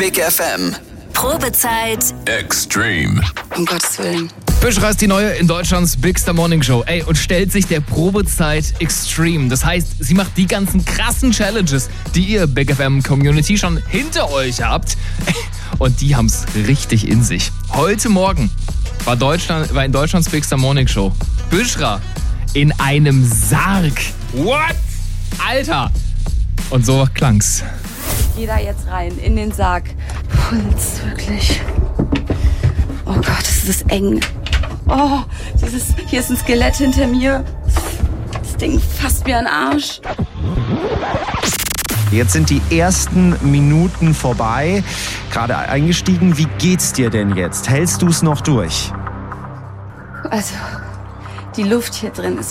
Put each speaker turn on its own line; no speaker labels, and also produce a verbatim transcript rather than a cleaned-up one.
Big F M.
Probezeit
Extreme.
Um Gottes Willen.
Büschra ist die neue in Deutschlands Bigster Morning Show. Ey, und stellt sich der Probezeit Extreme. Das heißt, sie macht die ganzen krassen Challenges, die ihr Big F M Community schon hinter euch habt. Und die haben's richtig in sich. Heute Morgen war, Deutschland, war in Deutschlands Bigster Morning Show Büschra in einem Sarg. What? Alter! Und so klang's.
Ich gehe da jetzt rein, in den Sarg. Puls, wirklich. Oh Gott, das ist eng. Oh, dieses, hier ist ein Skelett hinter mir. Das Ding fasst mir an den Arsch.
Jetzt sind die ersten Minuten vorbei. Gerade eingestiegen. Wie geht's dir denn jetzt? Hältst du es noch durch?
Also, die Luft hier drin ist